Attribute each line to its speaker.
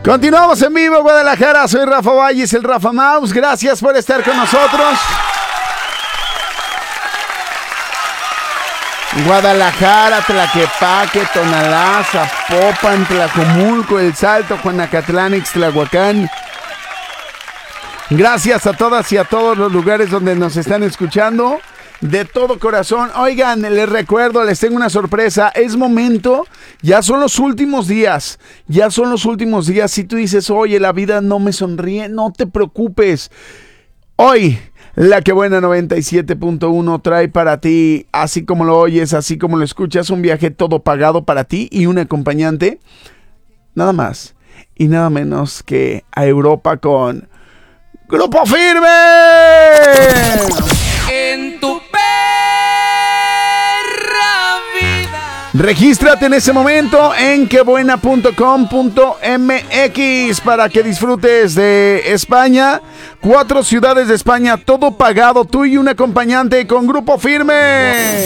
Speaker 1: Continuamos en vivo, Guadalajara. Soy Rafa Valles, el Rafa Mouse. Gracias por estar con nosotros. Guadalajara, Tlaquepaque, Tonalá, Zapopan, Tlacomulco, El Salto, Juanacatlán, Ixtlahuacán. Gracias a todas y a todos los lugares donde nos están escuchando. De todo corazón. Oigan, les recuerdo, les tengo una sorpresa. Es momento, ya son los últimos días. Ya son los últimos días. Si tú dices, oye, la vida no me sonríe, no te preocupes. Hoy, La Que Buena 97.1 trae para ti, así como lo oyes, así como lo escuchas, un viaje todo pagado para ti y un acompañante. Nada más y nada menos que a Europa con Grupo Firme.
Speaker 2: En tu perra vida.
Speaker 1: Regístrate en ese momento en quebuena.com.mx para que disfrutes de España. 4 ciudades de España, todo pagado, tú y un acompañante con Grupo Firme.